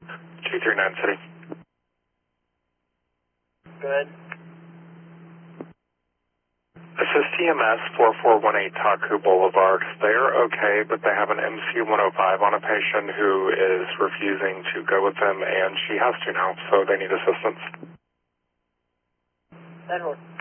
239 City. Good. This is TMS 4418 Taku Boulevard. They are okay, but they have an MC-105 on a patient who is refusing to go with them, and she has to now, so they need assistance. Edward.